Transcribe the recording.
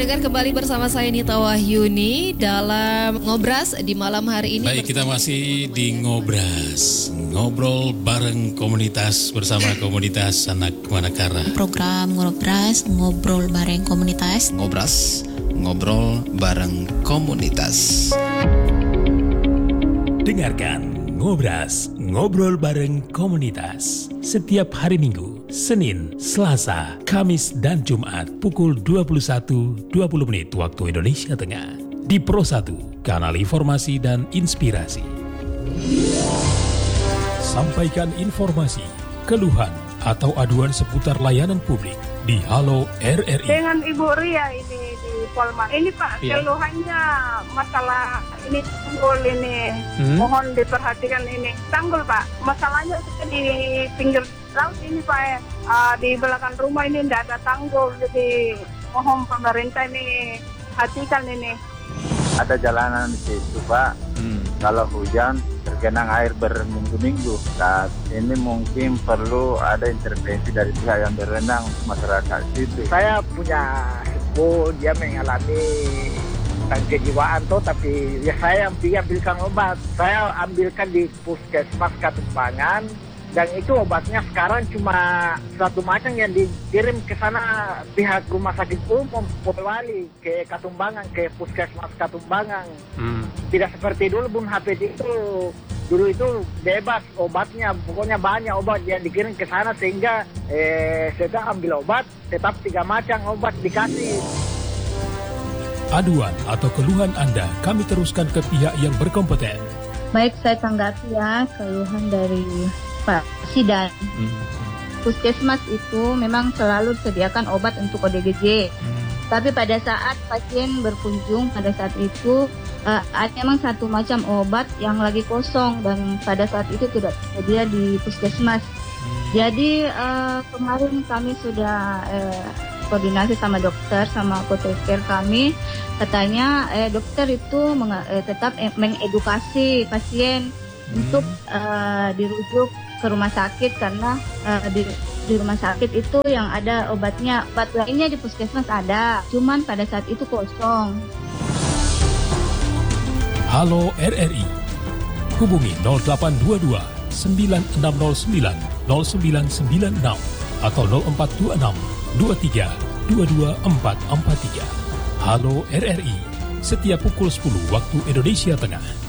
pendengar, kembali bersama saya Nita Wahyuni dalam Ngobras di malam hari ini. Baik, kita masih di Ngobras, ngobrol bareng komunitas bersama komunitas Anak Manakara. Program Ngobras, ngobrol bareng komunitas. Ngobras, ngobrol bareng komunitas. Dengarkan Ngobras, ngobrol bareng komunitas. Setiap hari Minggu, Senin, Selasa, Kamis, dan Jumat pukul 21.20 waktu Indonesia Tengah. Di Pro 1, kanal informasi dan inspirasi. Sampaikan informasi, keluhan, atau aduan seputar layanan publik di Halo RRI. Dengan Ibu Ria ini di Polma. Ini Pak, keluhannya masalah ini tanggul ini. Mohon diperhatikan ini. Tanggul Pak, masalahnya di pinggir laut ini Pak. Di belakang rumah ini tidak ada tanggul. Jadi mohon pemerintah ini perhatikan ini. Ada jalanan di situ Pak. Kalau hujan tergenang air berminggu-minggu. Saat ini mungkin perlu ada intervensi dari pihak yang berwenang masyarakat situ. Saya punya sepupu, dia mengalami kejiwaan tuh, tapi ya saya ambilkan obat. Saya ambilkan di puskesmas Katumbangan, dan itu obatnya sekarang cuma satu macam yang dikirim ke sana pihak rumah sakit umum Polewali ke Katumbangan, ke puskesmas Katumbangan. Tidak seperti dulu Bung Hafid itu. Dulu itu bebas obatnya, pokoknya banyak obat yang dikirim ke sana sehingga saya ambil obat, tetap 3 macam obat dikasih. Aduan atau keluhan Anda kami teruskan ke pihak yang berkompeten. Baik, saya tanggapi ya keluhan dari Pak Sidan. Puskesmas itu memang selalu disediakan obat untuk ODGJ. Tapi pada saat pasien berkunjung pada saat itu ada memang satu macam obat yang lagi kosong dan pada saat itu tidak tersedia di puskesmas. Jadi kemarin kami sudah koordinasi sama dokter, sama apoteker kami. Katanya dokter itu tetap mengedukasi pasien untuk dirujuk ke rumah sakit karena di rumah sakit itu yang ada obatnya. Obat lainnya di puskesmas ada, cuman pada saat itu kosong. Halo RRI. Hubungi 0822 9609 0996 atau 0426 23 22443. Halo RRI. Setiap pukul 10 waktu Indonesia Tengah.